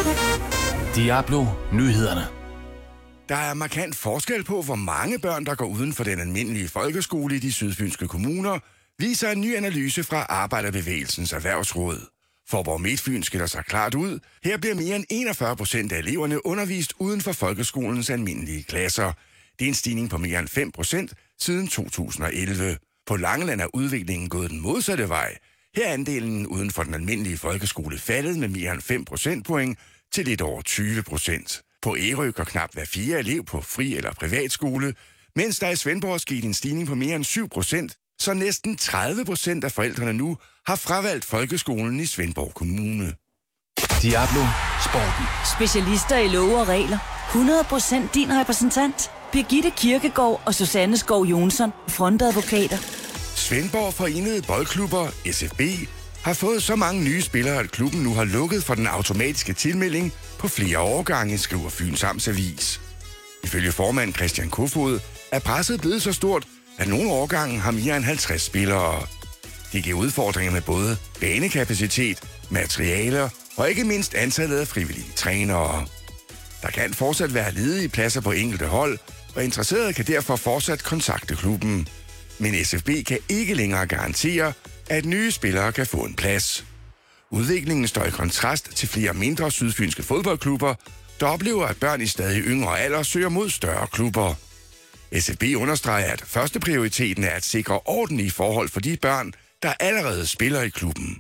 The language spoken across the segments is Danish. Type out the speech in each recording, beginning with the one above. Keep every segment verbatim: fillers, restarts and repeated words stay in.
Diablo Nyhederne. Der er markant forskel på, hvor mange børn, der går uden for den almindelige folkeskole i de sydfynske kommuner, viser en ny analyse fra Arbejderbevægelsens Erhvervsråd. Faaborg Midtfyn skiller sig klart ud. Her bliver mere end enogfyrre procent af eleverne undervist uden for folkeskolens almindelige klasser. Det er en stigning på mere end fem procent siden to tusind og elleve. På Langeland er udviklingen gået den modsatte vej. Her er andelen uden for den almindelige folkeskole faldet med mere end fem procentpoint til lidt over tyve procent. På Ærø går knap hver fire elev på fri- eller privatskole, mens der i Svendborg skete en stigning på mere end syv procent, så næsten tredive procent af forældrene nu har fravalgt folkeskolen i Svendborg Kommune. Diablo Sporten. Specialister i love og regler. hundrede procent din repræsentant. Birgitte Kirkegaard og Susanne Skov Jonsson, frontadvokater. Svendborg Forenede Boldklubber, S F B, har fået så mange nye spillere, at klubben nu har lukket for den automatiske tilmelding på flere årgange, skriver Fyns Amtsavis. Ifølge formand Christian Kofod er presset blevet så stort, at nogle årgange har mere end halvtreds spillere. Det giver udfordringer med både banekapacitet, materialer og ikke mindst antallet af frivillige trænere. Der kan fortsat være ledige pladser på enkelte hold, og interesserede kan derfor fortsat kontakte klubben. Men S F B kan ikke længere garantere, at nye spillere kan få en plads. Udviklingen står i kontrast til flere mindre sydfynske fodboldklubber, der oplever, at børn i stadig yngre alder søger mod større klubber. S F B understreger, at første prioriteten er at sikre ordentlige forhold for de børn, der allerede spiller i klubben.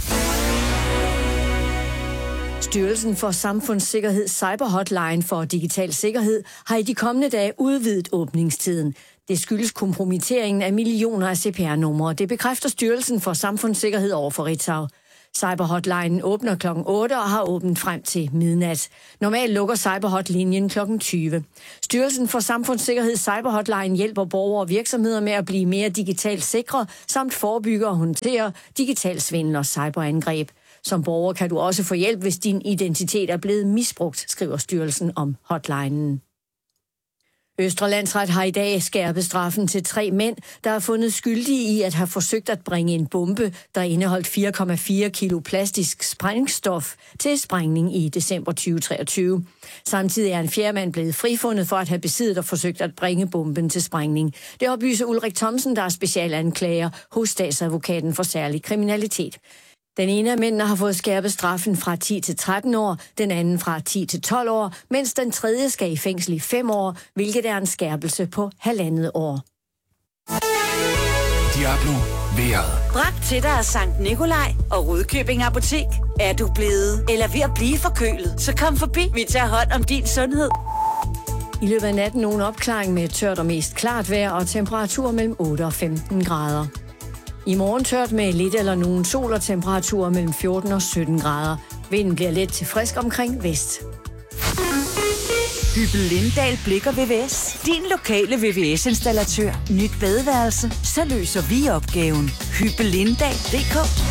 Styrelsen for Samfundssikkerhed Cyberhotline for Digital Sikkerhed har i de kommende dage udvidet åbningstiden. Det skyldes kompromitteringen af millioner af C P R-numre. Det bekræfter Styrelsen for Samfundssikkerhed over for Ritzau. Cyberhotlinen åbner klokken otte og har åbent frem til midnat. Normalt lukker Cyberhotlinjen klokken tyve. Styrelsen for Samfundssikkerhed Cyberhotline hjælper borgere og virksomheder med at blive mere digitalt sikre, samt forebygge og håndtere digital svindel og cyberangreb. Som borger kan du også få hjælp, hvis din identitet er blevet misbrugt, skriver styrelsen om hotlinen. Østre Landsret har i dag skærpet straffen til tre mænd, der er fundet skyldige i at have forsøgt at bringe en bombe, der indeholdt fire komma fire kilo plastisk sprængstof, til sprængning i december tyve treogtyve. Samtidig er en fjerde mand blevet frifundet for at have besiddet og forsøgt at bringe bomben til sprængning. Det oplyser Ulrik Thomsen, der er specialanklager hos statsadvokaten for særlig kriminalitet. Den ene af mændene har fået skærpet straffen fra ti til tretten år, den anden fra ti til tolv år, mens den tredje skal i fængsel i fem år, hvilket er en skærpelse på halvandet år. Diablo vejret. Bragt til dig af Sankt Nikolaj og Rudkøbing Apotek. Er du blevet eller ved at blive forkølet, så kom forbi. Vi tager hånd om din sundhed. I løbet af natten nogen opklaring med tørt og mest klart vejr og temperaturer mellem otte og femten grader. I morgen tørt med lidt eller nogen sol og temperaturer mellem fjorten og sytten grader. Vinden bliver let til frisk omkring vest. Hyppel Lindahl Blik og V V S. Din lokale V V S-installatør. Nyt badeværelse. Så løser vi opgaven. Hyppel Lindahl punktum d k.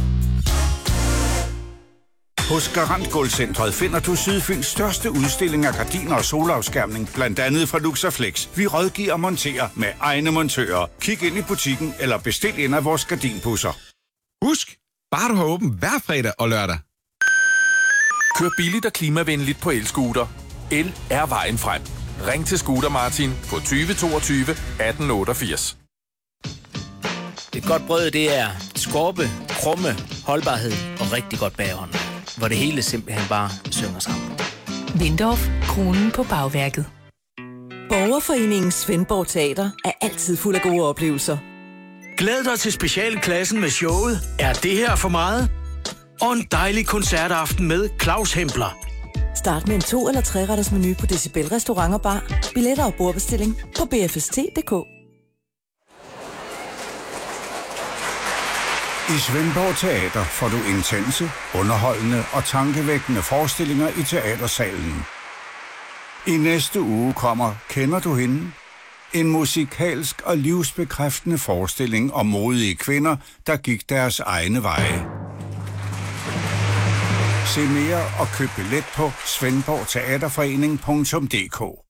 Hos Garant Gulvcentret finder du Sydfyns største udstilling af gardiner og solafskærmning, blandt andet fra Luxaflex. Vi rådgiver og monterer med egne montører. Kig ind i butikken eller bestil en af vores gardinpusser. Husk, bare du har åbent hver fredag og lørdag. Kør billigt og klimavenligt på elscooter. El er vejen frem. Ring til Scooter Martin på tyve toogtyve atten otteogfirs. Et godt brød, det er skorpe, krumme, holdbarhed og rigtig godt bagånd, hvor det hele simpelthen bare synger sammen. Windorf, kronen på bagværket. Borgerforeningen Svendborg Teater er altid fuld af gode oplevelser. Glæd dig til specialklassen med showet Er det her for meget? Og en dejlig koncertaften med Claus Hempler. Start med en to- eller tre-retters menu på Decibel Restaurant og Bar. Billetter og bordbestilling på b f s t punktum d k. I Svendborg Teater får du intense, underholdende og tankevækkende forestillinger i teatersalen. I næste uge kommer Kender du hende? En musikalsk og livsbekræftende forestilling om modige kvinder, der gik deres egne veje. Se mere og køb billet på svendborg teaterforening punktum d k.